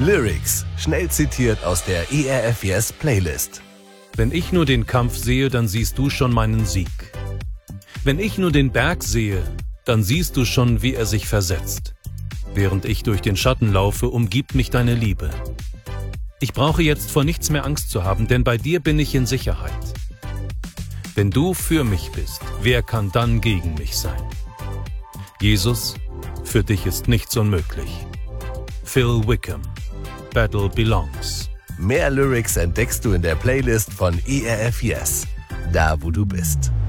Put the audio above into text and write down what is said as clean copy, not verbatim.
Lyrics, schnell zitiert aus der ERF Yes Playlist. Wenn ich nur den Kampf sehe, dann siehst du schon meinen Sieg. Wenn ich nur den Berg sehe, dann siehst du schon, wie er sich versetzt. Während ich durch den Schatten laufe, umgibt mich deine Liebe. Ich brauche jetzt vor nichts mehr Angst zu haben, denn bei dir bin ich in Sicherheit. Wenn du für mich bist, wer kann dann gegen mich sein? Jesus, für dich ist nichts unmöglich. Phil Wickham, Battle Belongs. Mehr Lyrics entdeckst du in der Playlist von ERF Yes, da wo du bist.